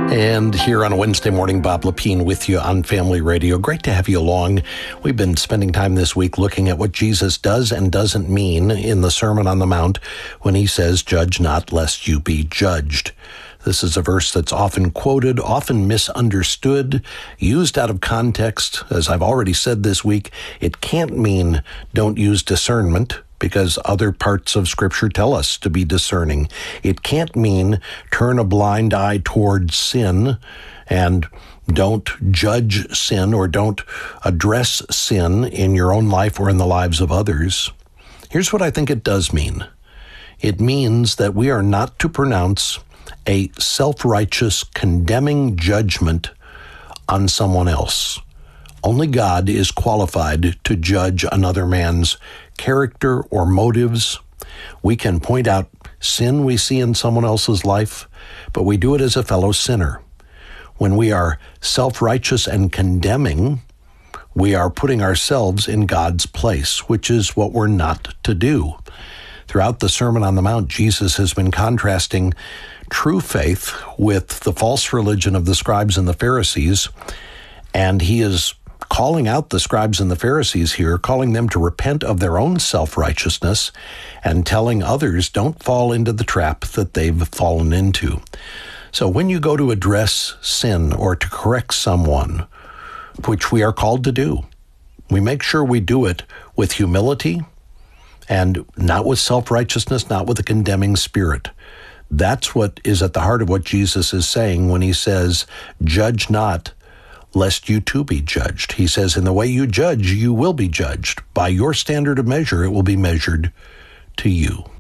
And here on a Wednesday morning, Bob Lepine with you on Family Radio. Great to have you along. We've been spending time this week looking at what Jesus does and doesn't mean in the Sermon on the Mount when he says, "Judge not, lest you be judged." This is a verse that's often quoted, often misunderstood, used out of context. As I've already said this week, it can't mean don't use discernment, because other parts of Scripture tell us to be discerning. It can't mean turn a blind eye towards sin and don't judge sin or don't address sin in your own life or in the lives of others. Here's what I think it does mean. It means that we are not to pronounce a self-righteous, condemning judgment on someone else. Only God is qualified to judge another man's character or motives. We can point out sin we see in someone else's life, but we do it as a fellow sinner. When we are self-righteous and condemning, we are putting ourselves in God's place, which is what we're not to do. Throughout the Sermon on the Mount, Jesus has been contrasting true faith with the false religion of the scribes and the Pharisees, and he is calling out the scribes and the Pharisees here, calling them to repent of their own self-righteousness and telling others don't fall into the trap that they've fallen into. So when you go to address sin or to correct someone, which we are called to do, we make sure we do it with humility and not with self-righteousness, not with a condemning spirit. That's what is at the heart of what Jesus is saying when he says, "Judge not, lest you too be judged." He says, in the way you judge, you will be judged. By your standard of measure, it will be measured to you.